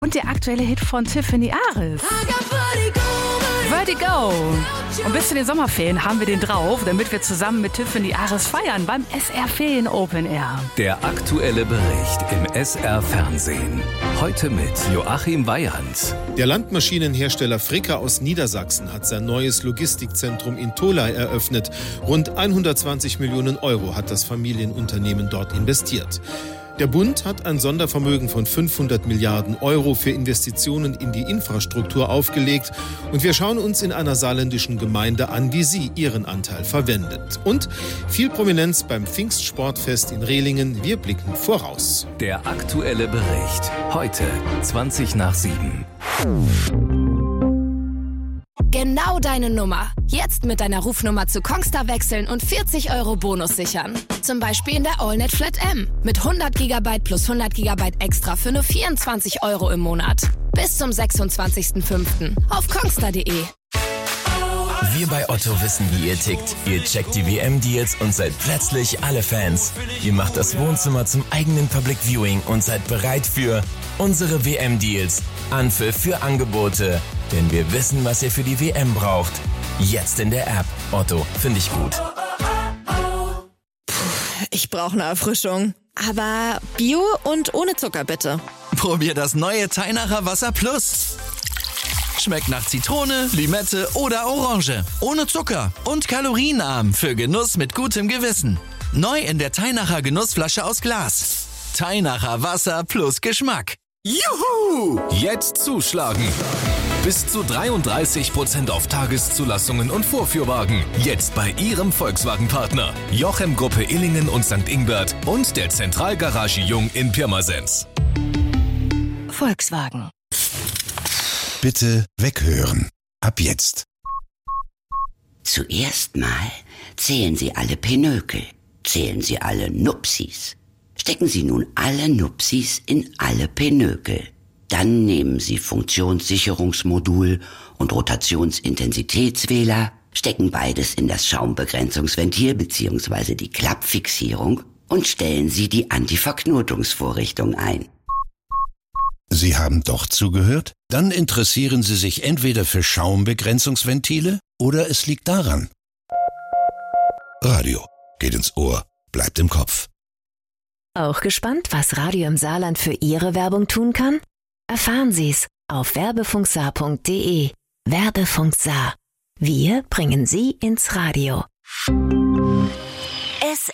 Und der aktuelle Hit von Tiffany Aris. Vertigo. Und bis zu den Sommerferien haben wir den drauf, damit wir zusammen mit Tiffany Aris feiern beim SR Ferien Open Air. Der aktuelle Bericht im SR Fernsehen. Heute mit Joachim Weyand. Der Landmaschinenhersteller Fricka aus Niedersachsen hat sein neues Logistikzentrum in Tholey eröffnet. Rund 120 Millionen Euro hat das Familienunternehmen dort investiert. Der Bund hat ein Sondervermögen von 500 Milliarden Euro für Investitionen in die Infrastruktur aufgelegt. Und wir schauen uns in einer saarländischen Gemeinde an, wie sie ihren Anteil verwendet. Und viel Prominenz beim Pfingstsportfest in Rehlingen. Wir blicken voraus. Der aktuelle Bericht. Heute 7:20. Genau deine Nummer. Jetzt mit deiner Rufnummer zu Kongstar wechseln und 40 Euro Bonus sichern. Zum Beispiel in der AllNet Flat M. Mit 100 GB plus 100 GB extra für nur 24 Euro im Monat. Bis zum 26.05. auf kongstar.de. Wir bei Otto wissen, wie ihr tickt. Ihr checkt die WM-Deals und seid plötzlich alle Fans. Ihr macht das Wohnzimmer zum eigenen Public Viewing und seid bereit für unsere WM-Deals. Anpfiff für Angebote. Denn wir wissen, was ihr für die WM braucht. Jetzt in der App. Otto, finde ich gut. Ich brauche eine Erfrischung. Aber Bio und ohne Zucker bitte. Probier das neue Teinacher Wasser Plus. Schmeckt nach Zitrone, Limette oder Orange. Ohne Zucker und kalorienarm für Genuss mit gutem Gewissen. Neu in der Teinacher Genussflasche aus Glas. Teinacher Wasser plus Geschmack. Juhu! Jetzt zuschlagen! Bis zu 33% auf Tageszulassungen und Vorführwagen. Jetzt bei Ihrem Volkswagen-Partner. Jochem Gruppe Illingen und St. Ingbert und der Zentralgarage Jung in Pirmasens. Volkswagen. Bitte weghören. Ab jetzt. Zuerst mal zählen Sie alle Pinökel. Zählen Sie alle Nupsis. Stecken Sie nun alle Nupsis in alle Pinökel. Dann nehmen Sie Funktionssicherungsmodul und Rotationsintensitätswähler, stecken beides in das Schaumbegrenzungsventil bzw. die Klappfixierung und stellen Sie die Antiverknotungsvorrichtung ein. Sie haben doch zugehört? Dann interessieren Sie sich entweder für Schaumbegrenzungsventile oder es liegt daran. Radio geht ins Ohr, bleibt im Kopf. Auch gespannt, was Radio im Saarland für Ihre Werbung tun kann? Erfahren Sie's auf werbefunksaar.de. Werbefunk Saar. Wir bringen Sie ins Radio.